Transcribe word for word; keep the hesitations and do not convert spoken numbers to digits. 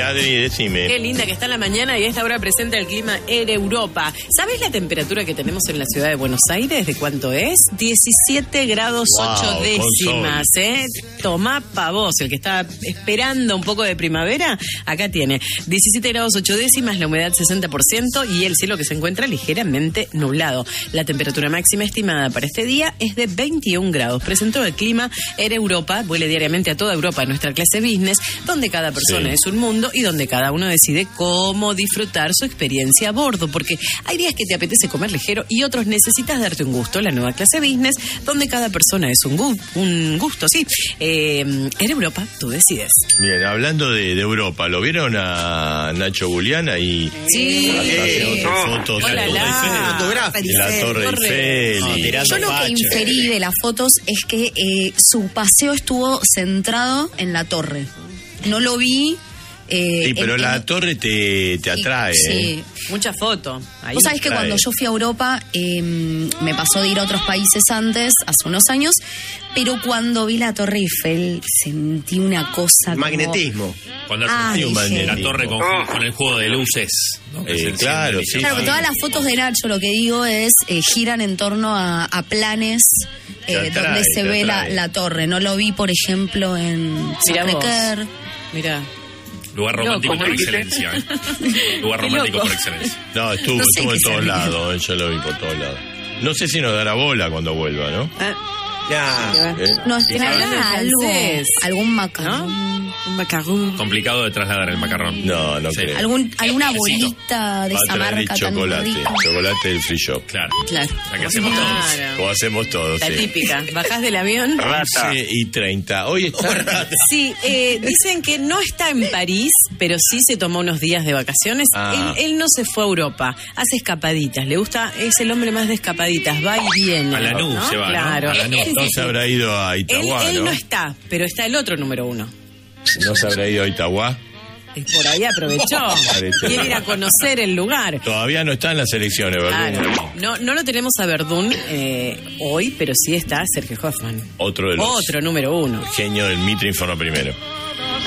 Adri, decime. Qué linda que está la mañana y a esta hora presenta el clima en Europa. ¿Sabés la temperatura que tenemos en la ciudad de Buenos Aires? ¿De cuánto es? diecisiete grados ocho Wow, décimas, ¿eh? Tomá pa' vos, el que está esperando un poco de primavera, acá tiene diecisiete grados ocho décimas, la humedad sesenta por ciento y el cielo que se encuentra ligeramente nublado. La temperatura máxima estimada para este día es de veintiún grados. Presentó el clima en Europa, vuele diariamente a toda Europa en nuestra clase business, donde cada persona Sí. es un mundo y donde cada uno decide cómo disfrutar su experiencia a bordo, porque hay días que te apetece comer ligero y otros necesitas darte un gusto. La nueva clase business, donde cada persona es un, gu- un gusto, sí. Eh, en Europa tú decides. Bien, hablando de, de Europa, ¿lo vieron a Nacho Julián ahí? Sí. Haciendo fotos Hola, de la. la Torre Eiffel. No, y- tirando Yo lo que facha. inferí de las fotos es que eh, su paseo estuvo centrado en la torre. No lo vi. Eh, Sí, pero en- la en- torre te, te atrae. Sí. ¿eh? Mucha foto. Ahí. Vos sabés que trae. cuando yo fui a Europa, eh, me pasó de ir a otros países antes, hace unos años, pero cuando vi la Torre Eiffel sentí una cosa como- Magnetismo. Cuando Ah, Hay un dije. la magnetismo. torre con, con el juego de luces, ¿no? Que Eh, se enciende claro, y sí. se Claro, que apaga. todas las fotos de Nacho, lo que digo es, eh, giran en torno a, a planes Te eh, atrae, donde se te ve la, atrae. la torre. No lo vi, por ejemplo, en Mirá vos. Sacré-Cœur. Mirá. Lugar romántico Loco, por ¿no? excelencia. ¿eh? Lugar Qué romántico loco. por excelencia. No, estuvo, No sé estuvo qué en todos sería. lados, eh, yo lo vi por todos lados. No sé si nos dará bola cuando vuelva, ¿no? Ah, Ya. ¿Eh? Nos Sí. traerá Hablando en algo, francés. algún macarrón. ¿no? Un macarrón. Complicado de trasladar el macarrón. No, no Sí. creo. Algún, alguna Necesito. bolita de Va a esa traer marca tan chocolate, rica. chocolate del free shop. Claro. Claro. La que hacemos todos. Claro. Como hacemos todos, La sí. típica. Bajás del avión. once y treinta. Hoy está. Sí, eh, dicen que no está en París, pero sí se tomó unos días de vacaciones. Ah. Él, él no se fue a Europa, hace escapaditas. Le gusta, es el hombre más de escapaditas, va y viene. A la ¿no? nube se va, ¿no? Claro. A la nube. Sí, sí, No sí. se habrá ido a Él, Itagua, él ¿no? no está, pero está el otro número uno. No se habrá ido a Itagua. Eh, Por ahí aprovechó. Parece. Quiere ir a conocer el lugar. Todavía no está en las elecciones, ¿verdad? Claro. No, no lo tenemos a Verdún eh, hoy, pero sí está Sergio Hoffman. Otro de los Otro número uno. genios del Mitre Informa Primero.